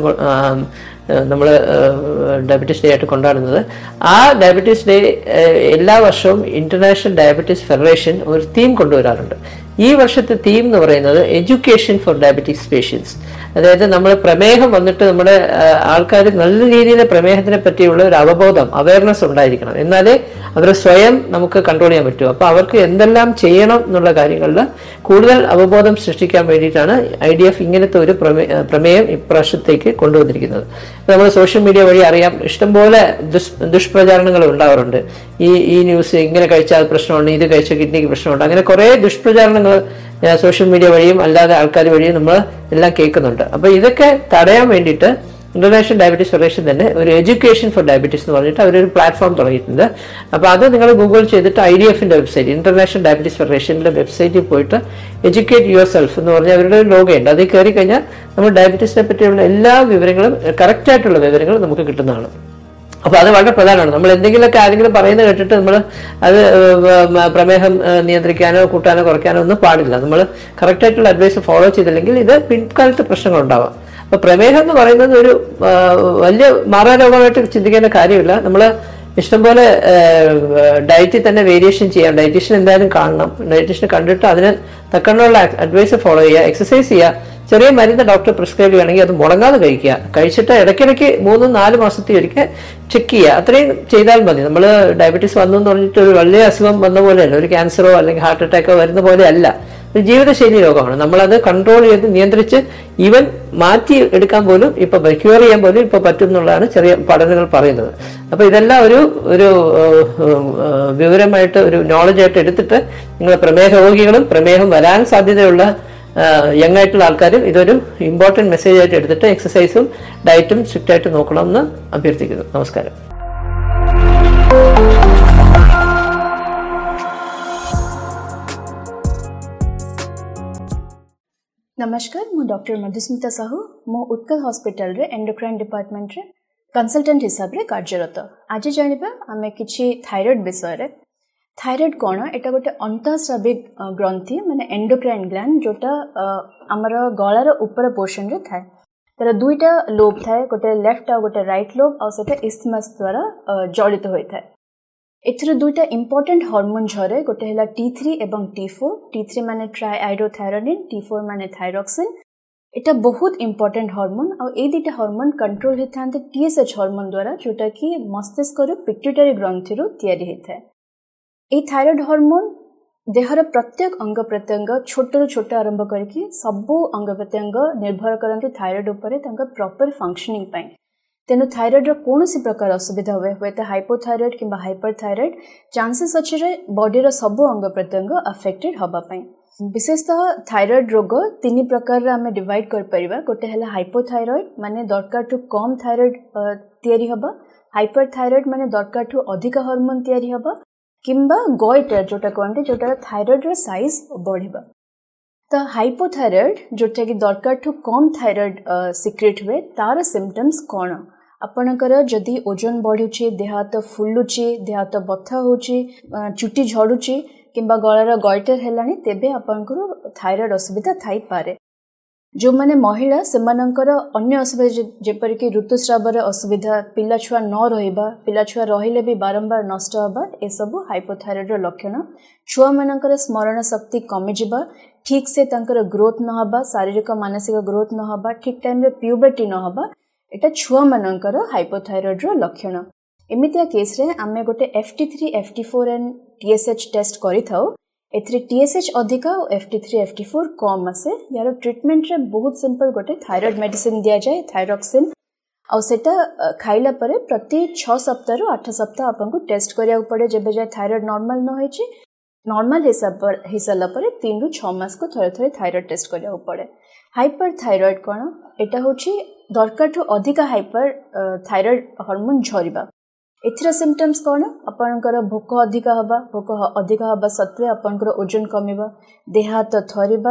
നമ്മൾ ഡയബറ്റീസ് ഡേ ആയിട്ട് കൊണ്ടാടുന്നത്. ആ ഡയബറ്റീസ് ഡേ എല്ലാ വർഷവും ഇന്റർനാഷണൽ ഡയബറ്റീസ് ഫെഡറേഷൻ ഒരു തീം കൊണ്ടുവരാറുണ്ട്. ഈ വർഷത്തെ തീം എന്ന് പറയുന്നത് എഡ്യൂക്കേഷൻ ഫോർ ഡയബറ്റീസ് പേഷ്യൻസ്. അതായത് നമ്മൾ പ്രമേഹം വന്നിട്ട് നമ്മുടെ ആൾക്കാർ നല്ല രീതിയിൽ പ്രമേഹത്തിനെ പറ്റിയുള്ള ഒരു അവബോധം, അവയർനെസ് ഉണ്ടായിരിക്കണം. എന്നാലേ അവരെ സ്വയം നമുക്ക് കൺട്രോൾ ചെയ്യാൻ പറ്റൂ. അപ്പോൾ അവർക്ക് എന്തെല്ലാം ചെയ്യണം എന്നുള്ള കാര്യങ്ങളിൽ കൂടുതൽ അവബോധം സൃഷ്ടിക്കാൻ വേണ്ടിയിട്ടാണ് ഐ ഡി എഫ് ഇങ്ങനത്തെ ഒരു പ്രമേ പ്രമേയം ഇപ്രാവശ്യത്തേക്ക് കൊണ്ടുവന്നിരിക്കുന്നത്. നമ്മൾ സോഷ്യൽ മീഡിയ വഴി അറിയാം, ഇഷ്ടംപോലെ ദുഷ് ദുഷ്പ്രചാരണങ്ങൾ ഉണ്ടാവാറുണ്ട്. ഈ ഈ ന്യൂസ് ഇങ്ങനെ കഴിച്ചാൽ പ്രശ്നമുണ്ട്, ഇത് കഴിച്ചാൽ കിഡ്നിക്ക് പ്രശ്നമുണ്ട്, അങ്ങനെ കുറേ ദുഷ്പ്രചാരണങ്ങൾ സോഷ്യൽ മീഡിയ വഴിയും അല്ലാതെ ആൾക്കാർ വഴിയും നമ്മൾ എല്ലാം കേൾക്കുന്നുണ്ട്. അപ്പോൾ ഇതൊക്കെ തടയാൻ വേണ്ടിയിട്ട് ഇന്റർനാഷണൽ ഡയബറ്റീസ് ഫെഡറേഷൻ തന്നെ ഒരു എഡ്യൂക്കേഷൻ ഫോർ ഡയബറ്റീസ് എന്ന് പറഞ്ഞിട്ട് അവരൊരു പ്ലാറ്റ്ഫോം തുടങ്ങിയിട്ടുണ്ട്. അപ്പോൾ അത് നിങ്ങൾ ഗൂഗിൾ ചെയ്തിട്ട് ഐ ഡി എഫിൻ്റെ വെബ്സൈറ്റ്, ഇന്റർനാഷണൽ ഡയബറ്റീസ് ഫെഡറേഷൻ്റെ വെബ്സൈറ്റിൽ പോയിട്ട് എഡ്യൂക്കേറ്റ് യുവർ സെൽഫ് എന്ന് പറഞ്ഞാൽ അവരുടെ ഒരു ലോഗയുണ്ട്. അതിൽ കയറി കഴിഞ്ഞാൽ നമ്മൾ ഡയബറ്റീസിനെ പറ്റിയുള്ള എല്ലാ വിവരങ്ങളും കറക്റ്റായിട്ടുള്ള വിവരങ്ങൾ നമുക്ക് കിട്ടുന്നതാണ്. അപ്പോൾ അത് വളരെ പ്രധാനമാണ്. നമ്മൾ എന്തെങ്കിലുമൊക്കെ ആരെങ്കിലും പറയുന്നത് കേട്ടിട്ട് നമ്മൾ അത് പ്രമേഹം നിയന്ത്രിക്കാനോ കൂട്ടാനോ കുറയ്ക്കാനോ ഒന്നും പാടില്ല. നമ്മൾ കറക്റ്റായിട്ടുള്ള അഡ്വൈസ് ഫോളോ ചെയ്തില്ലെങ്കിൽ ഇത് പിൻകാലത്ത് പ്രശ്നങ്ങളുണ്ടാവാം. അപ്പോൾ പ്രമേഹം എന്ന് പറയുന്നത് ഒരു വലിയ മാറാരോഗമായിട്ട് ചിന്തിക്കേണ്ട കാര്യമില്ല. നമ്മൾ ഇഷ്ടംപോലെ ഡയറ്റിൽ തന്നെ വേരിയേഷൻ ചെയ്യാം. ഡയറ്റീഷ്യൻ എന്തായാലും കാണണം. ഡയറ്റീഷ്യനെ കണ്ടിട്ട് അതിന് തക്കണ്ണുള്ള അഡ്വൈസ് ഫോളോ ചെയ്യുക, എക്സസൈസ് ചെയ്യുക. ചെറിയ മരുന്ന് ഡോക്ടർ പ്രിസ്ക്രൈബ് ചെയ്യുകയാണെങ്കിൽ അത് മുടങ്ങാതെ കഴിക്കുക. കഴിച്ചിട്ട് ഇടയ്ക്കിടയ്ക്ക് മൂന്നും നാല് മാസത്തിൽ ഒരിക്കൽ ചെക്ക് ചെയ്യുക. അത്രയും ചെയ്താൽ മതി. നമ്മൾ ഡയബറ്റീസ് വന്നു എന്ന് പറഞ്ഞിട്ട് ഒരു വലിയ അസുഖം വന്ന പോലെയല്ല, ഒരു ക്യാൻസറോ അല്ലെങ്കിൽ ഹാർട്ട് അറ്റാക്കോ വരുന്ന പോലെ അല്ല. ഒരു ജീവിതശൈലി രോഗമാണ്. നമ്മളത് കൺട്രോൾ ചെയ്ത് നിയന്ത്രിച്ച് ഈവൻ മാറ്റി എടുക്കാൻ പോലും ഇപ്പൊ ക്യൂർ ചെയ്യാൻ പോലും ഇപ്പൊ പറ്റും എന്നുള്ളതാണ് ചെറിയ പഠനങ്ങൾ പറയുന്നത്. അപ്പൊ ഇതെല്ലാം ഒരു ഒരു വിവരമായിട്ട് ഒരു നോളജായിട്ട് എടുത്തിട്ട് നിങ്ങൾ പ്രമേഹ രോഗികളും പ്രമേഹം വരാൻ സാധ്യതയുള്ള യങ് ആയിട്ടുള്ള ആൾക്കാരും ഇതൊരു ഇമ്പോർട്ടൻറ്റ് മെസ്സേജ് ആയിട്ട് എടുത്തിട്ട് എക്സസൈസും ഡയറ്റും സ്ട്രിക്റ്റ് ആയിട്ട് നോക്കണമെന്ന് അഭ്യർത്ഥിക്കുന്നു. നമസ്കാരം. नमस्कार, मु डॉक्टर मधुस्मिता साहू मो उत्कल हॉस्पिटल रे एंडोक्राइन डिपार्टमेंट रे कंसल्टेंट हिसाब रे कार्यरत. आज जानिबा आमे किछि थायराइड विषय रे. थायराइड कोन एटा गोटे अंतःस्राविक ग्रंथि माने एंडोक्राइन ग्लैंड जोटा हमर गळार ऊपर पोर्शन रे थाए. तर दुईटा लोब थाए, गोटे लेफ्ट आ गोटे राइट लोब आ सेटा इस्थमस द्वारा जड़ित होय थाए. एथर दुईटा इंपोर्टेंट हार्मोन झरे, गोटे हला टी थ्री एवं टी फोर. टी थ्री माने ट्राइआयोडोथायरोनिन, टी फोर माने थायरॉक्सिन. एटा बहुत इंपोर्टेंट हार्मोन आ ए दुईटा हार्मोन कंट्रोल हेथांते टीएसएच हार्मोन द्वारा, जोटा कि मस्तिष्क रो पिट्यूटरी ग्रंथि रो तयारी हेथाय. ए थायराइड हार्मोन देहर प्रत्येक अंग प्रत्यंग छोट छोट आरंभ करके सबू अंग प्रत्यंग निर्भर करते थायराइड उपरे तांका प्रॉपर फंक्शनिंग पाई. तेणु थायराइड कौन सी प्रकार असुविधा हुए हुए तो हाइपोथायराइड किंबा हाइपरथायराइड चांसेस अच्छे रे बॉडी रो सबू अंग प्रत्यंग अफेक्टेड हबा पाई. विशेषतः थायराइड रोग तीन प्रकार रे हमें डिवाइड कर परिबा. गोटे हला हाइपोथायराइड माने दरकार टू कम थायराइड तयारी हबा. ହାଇପରଥାଇରଏଡ୍ ମାନେ ଦରକାରଠୁ ଅଧିକ ହର୍ମୋନ୍ ତିଆରି ହେବ କିମ୍ବା ଗଏଟର ଯୋଉଟା କହନ୍ତି ଯୋଉଟାର ଥାଇରଏଡ୍ର ସାଇଜ୍ ବଢ଼ିବା। ତ ହାଇପୋଥାଇରଏଡ୍ ଯୋଉଟାକି ଦରକାରଠୁ କମ୍ ଥାଇରଏଡ୍ ସିକ୍ରେଟ୍ ହୁଏ ତାର ସିମ୍ପଟମ୍ସ କ'ଣ? ଆପଣଙ୍କର ଯଦି ଓଜନ ବଢ଼ୁଛି, ଦେହ ହାତ ଫୁଲୁଛି, ଦେହ ହାତ ବଥା ହେଉଛି, ଚୁଟି ଝଡ଼ୁଛି କିମ୍ବା ଗଳାର ଗଏଟର ହେଲାଣି ତେବେ ଆପଣଙ୍କର ଥାଇରଏଡ୍ ଅସୁବିଧା ଥାଇପାରେ। ଯେଉଁମାନେ ମହିଳା ସେମାନଙ୍କର ଅନ୍ୟ ଅସୁବିଧା ଯେପରିକି ଋତୁସ୍ରାବର ଅସୁବିଧା, ପିଲାଛୁଆ ନ ରହିବା, ପିଲାଛୁଆ ରହିଲେ ବି ବାରମ୍ବାର ନଷ୍ଟ ହେବା, ଏସବୁ ହାଇପୋଥାଇରଏଡ୍ର ଲକ୍ଷଣ। ଛୁଆମାନଙ୍କର ସ୍ମରଣ ଶକ୍ତି କମିଯିବା, ଠିକ୍ ସେ ତାଙ୍କର ଗ୍ରୋଥ୍ ନ ହେବା, ଶାରୀରିକ ମାନସିକ ଗ୍ରୋଥ୍ ନ ହେବା, ଠିକ୍ ଟାଇମ୍ରେ ପ୍ୟୁବର୍ଟି ନ ହେବା, ଏଇଟା ଛୁଆମାନଙ୍କର ହାଇପୋଥାଇରଏଡ୍ର ଲକ୍ଷଣ। ଏମିତିଆ କେସ୍ରେ ଆମେ ଗୋଟେ F T three, F T four and T S H test କରିଥାଉ। ଏଥିରେ ଟି ଏସ୍ ଏଚ୍ ଅଧିକା ଆଉ F T three, F T four କମ୍ ଆସେ। ୟାର ଟ୍ରିଟମେଣ୍ଟରେ ବହୁତ ସିମ୍ପଲ୍ ଗୋଟେ ଥାଇରଏଡ୍ ମେଡିସିନ୍ ଦିଆଯାଏ, ଥାଇରକ୍ସିନ୍। ଆଉ ସେଟା ଖାଇଲା ପରେ ପ୍ରତି ଛଅ ସପ୍ତାହରୁ ଆଠ ସପ୍ତାହ ଆପଣଙ୍କୁ ଟେଷ୍ଟ କରିବାକୁ ପଡ଼େ। ଯେବେ ଯାଏ ଥାଇରଏଡ୍ ନର୍ମାଲ ନ ହେଇଛି, ନର୍ମାଲ ହେଇସାରିଲା ପରେ ତିନିରୁ ଛଅ ମାସକୁ ଥରେ ଥରେ ଥାଇରଏଡ୍ ଟେଷ୍ଟ କରିବାକୁ ପଡ଼େ। ହାଇପର ଥାଇରଏଡ୍ କ'ଣ? ଏଇଟା ହେଉଛି ଦରକାରଠୁ ଅଧିକା ହାଇପର ଥାଇରଏଡ୍ ହର୍ମୋନ୍ ଝରିବା। ଏଥିର ସିମ୍ପଟମ୍ସ କ'ଣ? ଆପଣଙ୍କର ଭୋକ ଅଧିକା ହେବା, ଭୋକ ଅଧିକା ହେବା ସତ୍ତ୍ୱେ ଆପଣଙ୍କର ଓଜନ କମିବା, ଦେହ ହାତ ଥରିବା,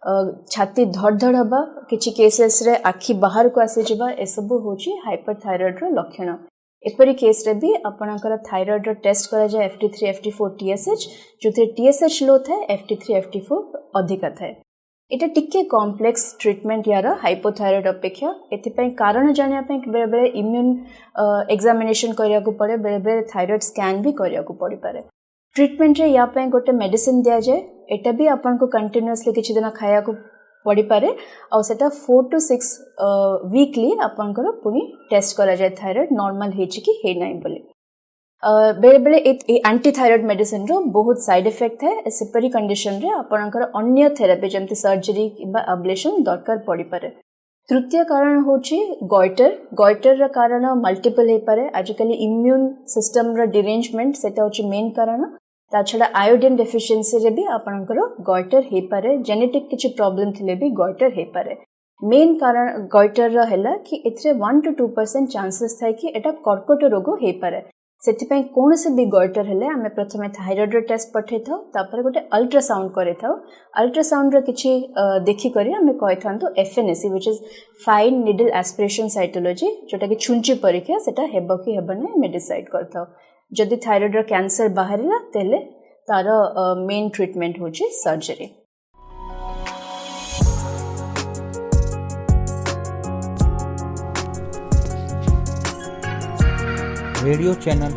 ଛାତି ଧଡ଼ ଧଡ଼ ହେବା, କିଛି କେସେସ୍ରେ ଆଖି ବାହାରକୁ ଆସିଯିବା, ଏସବୁ ହେଉଛି ହାଇପର ଥାଇରଏଡ୍ର ଲକ୍ଷଣ। ଏପରି କେସ୍ରେ ବି ଆପଣଙ୍କର ଥାଇରଏଡ୍ର ଟେଷ୍ଟ କରାଯାଏ F T three, F T four, T S H, ଯେଉଁଥିରେ ଟି ଏସ୍ ଏଚ୍ ଲୋ ଥାଏ, F T three, F T four ଅଧିକା ଥାଏ। এটা টিকে কমপ্লেক্স ট্রিটমেন্ট ইয়ার হাইপোথাইরয়েড অপেক্ষা। এথিপাই কারণ জানিয়া পাই বেলে বেলে ইম্यून एग्जामिनेशन करिया को पड़े, बेले बेले थायराइड स्कैन भी करिया को पड़ी पारे। ट्रीटमेंट रे या पाई गोटे मेडिसिन दिया जाए, एटा भी आपन को कंटिन्यूअसली किछि दिन खाया को पड़ी पारे। और सेटा फोर टू सिक्स वीकली आपन को पुनी टेस्ट करा जाए थायराइड नॉर्मल हेछि कि हे नाही बोली। बेले बेले एंटी थायराइड मेडिसिन रो बहुत साइड इफेक्ट है। सेपरी कंडीशन रे आपनकर अन्य थेरापी जमती सर्जरी किबा अब्लेशन दरकार पड़ी पारे। तृतीय कारण होची गॉइटर। गॉइटर रा कारण मल्टीपल हे पारे। आजकल इम्यून सिस्टम रा डिरेंजमेंट सेटा होची मेन कारण। ता छडा आयोडीन डेफिशिएंसी रे भी आपनकर गॉइटर हे पारे। जेनेटिक किछि प्रॉब्लम थिले भी गॉइटर हे पारे। मेन कारण गॉइटर रा हैला कि एथरे one two two percent chances थाय कि एटा कर्कट रोग हे पारे। सेथिपाई कौन से भी गॉइटर हेले आमे प्रथमे थायराइड रो टेस्ट पठे थाउ, तापर गोटे अल्ट्रासाउंड करे थाउ। अल्ट्रासाउंड रो किछि देखि करी आमे कहि थांतो FNAC which is fine needle aspiration cytology, जोटा कि छुंची परीक्षा सेटा हेबो कि हेबो नै मे डिसाइड करथाउ। जदि थायराइड रो कैंसर बाहरिला तेले तार मेन ट्रीटमेंट होची सर्जरी। रेडियो चैनल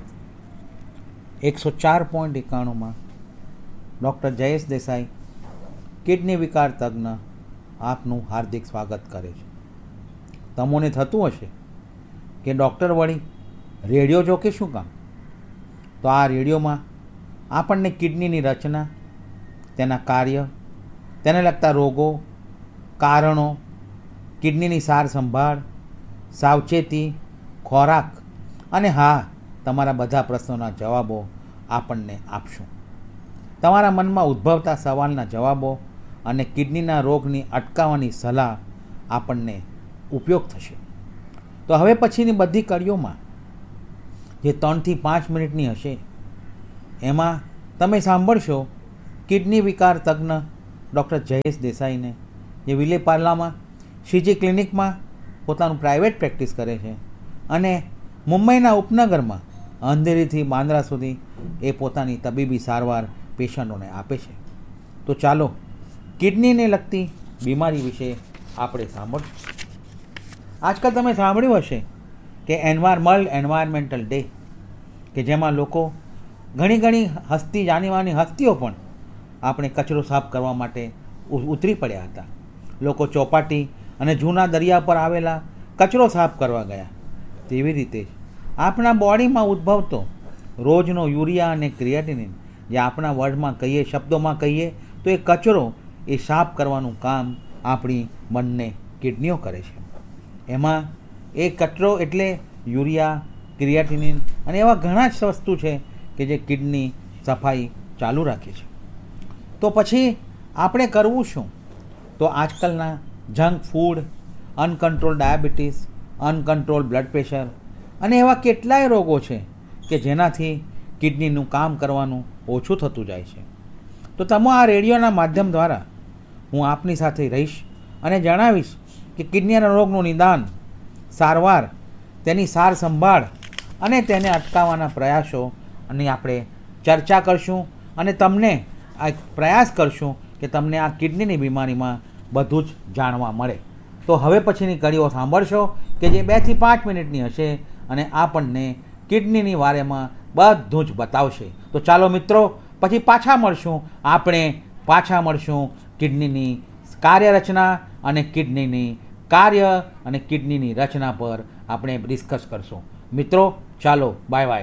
एक सौ चार पॉइंट एकाणु में डॉक्टर जयेश देसाई किडनी विकार तज्ञ आपनु हार्दिक स्वागत करे। तमोने थतुं हशे कि डॉक्टर वળી रेडियो जो के शुं काम, तो आ रेडियो में आपणने किडनी रचना, तेना कार्य, तेने लगता रोगों, कारणों, किडनी सार संभाळ, सावचेती, खोराक અને હા તમારા બધા પ્રશ્નોના જવાબો આપણને આપશું। તમારા મનમાં ઉદ્ભવતા સવાલના જવાબો અને કિડનીના રોગની અટકાવવાની સલાહ આપણને ઉપયોગ થશે। તો હવે પછીની બધી કડીઓમાં જે ત્રણથી પાંચ મિનિટની હશે એમાં તમે સાંભળશો કિડની વિકાર તજ્ઞ ડૉક્ટર જયેશ દેસાઈને, જે વિલેપાર્લામાં શ્રીજી ક્લિનિકમાં પોતાનું પ્રાઇવેટ પ્રેક્ટિસ કરે છે અને મુંબઈના ઉપનગરમાં અંધેરીથી બાંદ્રા સુધી એ પોતાની તબીબી સારવાર પેશન્ટોને આપે છે। તો ચાલો કિડનીને લગતી બીમારી વિશે આપણે સાંભળશું। આજકાલ તમે સાંભળ્યું હશે કે એન્વાયર વર્લ્ડ એન્વાયરમેન્ટલ ડે, કે જેમાં લોકો ઘણી ઘણી હસ્તી જાણીવાની હસ્તીઓ પણ આપણે કચરો સાફ કરવા માટે ઉતરી પડ્યા હતા। લોકો ચોપાટી અને જૂના દરિયા પર આવેલા કચરો સાફ કરવા ગયા। તેવી રીતે આપણા બોડીમાં ઉદ્ભવતો રોજનો યુરિયા અને ક્રિએટિનિન, જે આપણા વર્ડમાં કહીએ, શબ્દોમાં કહીએ તો એ કચરો એ સાફ કરવાનું કામ આપણી બંને કિડનીઓ કરે છે। એમાં એ કચરો એટલે યુરિયા, ક્રિએટિનિન અને એવા ઘણા જ વસ્તુ છે કે જે કિડની સફાઈ ચાલુ રાખે છે। તો પછી આપણે કરવું શું? તો આજકાલના junk food, uncontrol diabetes, uncontrol blood pressure અને એવા કેટલાય રોગો છે કે જેનાથી કિડનીનું કામ કરવાનું ઓછું થતું જાય છે. તો તમે આ રેડિયોના માધ્યમ દ્વારા હું આપની સાથે રહીશ અને જણાવીશ કે કિડનીના રોગનું નિદાન, સારવાર, તેની સાર સંભાળ અને તેને અટકાવવાના પ્રયાસોની આપણે ચર્ચા કરશું અને તમને આ પ્રયાસ કરશું કે તમને આ કિડનીની બીમારીમાં બધું જ જાણવા મળે. તો હવે પછીની કડીઓ સાંભળશો કે જે બેથી પાંચ મિનિટની હશે અને આપણને કિડનીની વારેમાં બધું જ બતાવશે. તો ચાલો મિત્રો, પછી પાછા મળશું. આપણે પાછા મળશું કિડનીની કાર્યરચના અને કિડનીની કાર્ય અને કિડનીની રચના પર આપણે ડિસ્કસ કરશું. મિત્રો ચાલો, બાય બાય.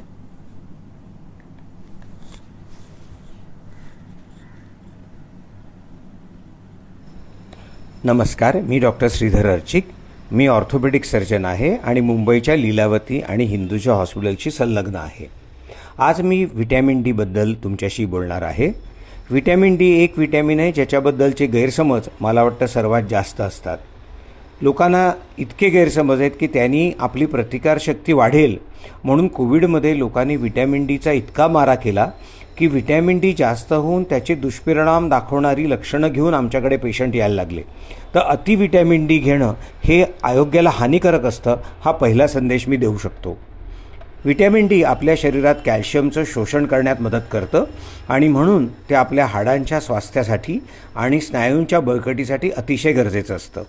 नमस्कार, मी डॉक्टर श्रीधर अर्चिक. मी ऑर्थोपेडिक सर्जन आहे आणि मुंबईच्या लीलावती आणि हिंदूजा हॉस्पिटलशी संलग्न आहे. आज मी व्हिटॅमिन डीबद्दल तुमच्याशी बोलणार आहे. व्हिटॅमिन डी एक व्हिटॅमिन आहे ज्याच्याबद्दलचे गैरसमज मला वाटतं सर्वात जास्त असतात. लोकांना इतके गैरसमज आहेत की त्यांनी आपली प्रतिकारशक्ती वाढेल म्हणून कोविडमध्ये लोकांनी व्हिटॅमिन डीचा इतका मारा केला की व्हिटॅमिन डी जास्त होऊन त्याचे दुष्परिणाम दाखवणारी लक्षणं घेऊन आमच्याकडे पेशंट यायला लागले. तर अति व्हिटॅमिन डी घेणं हे आरोग्याला हानिकारक असतं, हा पहिला संदेश मी देऊ शकतो. व्हिटॅमिन डी आपल्या शरीरात कॅल्शियमचं शोषण करण्यात मदत करतं आणि म्हणून ते आपल्या हाडांच्या स्वास्थ्यासाठी आणि स्नायूंच्या बळकटीसाठी अतिशय गरजेचं असतं.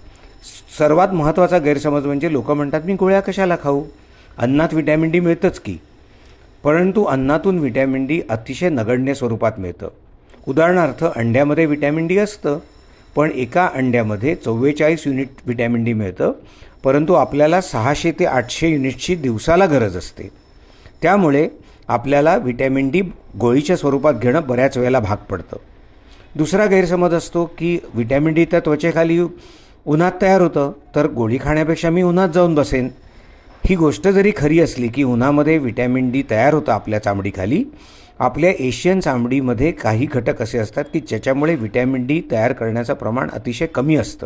सर्वात महत्त्वाचा गैरसमज म्हणजे लोक म्हणतात मी गोळ्या कशाला खाऊ, अन्नात व्हिटॅमिन डी मिळतंच की. परंतु अन्नातून व्हिटॅमिन डी अतिशय नगण्य स्वरूपात मिळतं. उदाहरणार्थ अंड्यामध्ये व्हिटॅमिन डी असतं, पण एका अंड्यामध्ये चव्वेचाळीस युनिट व्हिटॅमिन डी मिळतं, परंतु आपल्याला सहाशे ते आठशे युनिटची दिवसाला गरज असते. त्यामुळे आपल्याला व्हिटॅमिन डी गोळीच्या स्वरूपात घेणं बऱ्याच वेळेला भाग पडतं. दुसरा गैरसमज असतो की व्हिटॅमिन डी त्या त्वचेखाली उन्हात तयार होतं, तर गोळी खाण्यापेक्षा मी उन्हात जाऊन बसेन. ही गोष्ट जरी खरी असली की उन्हामध्ये व्हिटॅमिन डी तयार होतं आपल्या चामडीखाली, आपल्या एशियन चामडीमध्ये काही घटक असे असतात की ज्याच्यामुळे व्हिटॅमिन डी तयार करण्याचं प्रमाण अतिशय कमी असतं.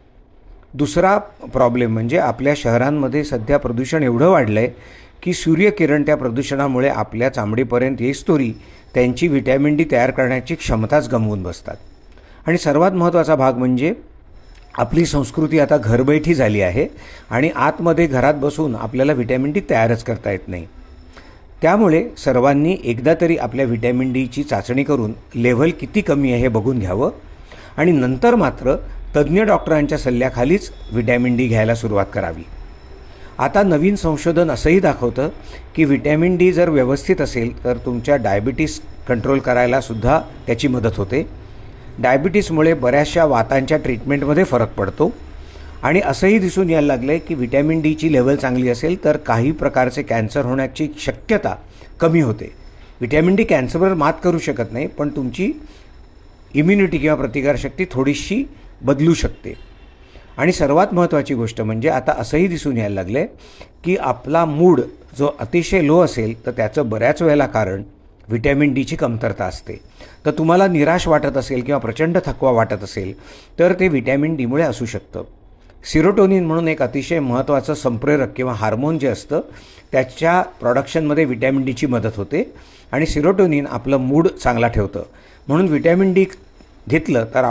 दुसरा प्रॉब्लेम म्हणजे आपल्या शहरांमध्ये सध्या प्रदूषण एवढं वाढलं आहे की सूर्यकिरण त्या प्रदूषणामुळे आपल्या चामडीपर्यंत येईस्तोरी त्यांची व्हिटॅमिन डी तयार करण्याची क्षमताच गमावून बसतात. आणि सर्वात महत्त्वाचा भाग म्हणजे आपली संस्कृती आता घरबैठी झाली आहे आणि आतमध्ये घरात बसून आपल्याला व्हिटॅमिन डी तयारच करता येत नाही. त्यामुळे सर्वांनी एकदा तरी आपल्या व्हिटॅमिन डीची चाचणी करून लेव्हल किती कमी आहे हे बघून घ्यावं आणि नंतर मात्र तज्ज्ञ डॉक्टरांच्या सल्ल्याखालीच व्हिटॅमिन डी घ्यायला सुरुवात करावी. आता नवीन संशोधन असंही दाखवतं की व्हिटॅमिन डी जर व्यवस्थित असेल तर तुमच्या डायबिटीस कंट्रोल करायलासुद्धा त्याची मदत होते. डायबिटीसमुळे बऱ्याचशा वातांच्या ट्रीटमेंटमध्ये फरक पडतो आणि असंही दिसून यायला लागलं आहे की व्हिटॅमिन डीची लेवल चांगली असेल तर काही प्रकारचे कॅन्सर होण्याची शक्यता कमी होते. व्हिटॅमिन डी कॅन्सरवर मात करू शकत नाही, पण तुमची इम्युनिटी किंवा प्रतिकारशक्ती थोडीशी बदलू शकते. आणि सर्वात महत्त्वाची गोष्ट म्हणजे आता असंही दिसून यायला लागलं आहे की आपला मूड जो अतिशय लो असेल तर त्याचं बऱ्याच वेळेला कारण व्हिटॅमिन डीची कमतरता असते. तर तुम्हाला निराश वाटत असेल किंवा प्रचंड थकवा वाटत असेल तर ते व्हिटॅमिन डीमुळे असू शकतं. सिरोटोनिन म्हणून एक अतिशय महत्त्वाचं संप्रेरक किंवा हार्मोन जे असतं त्याच्या प्रोडक्शनमध्ये व्हिटॅमिन डीची मदत होते आणि सिरोटोनिन आपलं मूड चांगला ठेवतं. म्हणून व्हिटॅमिन डी घेतलं तर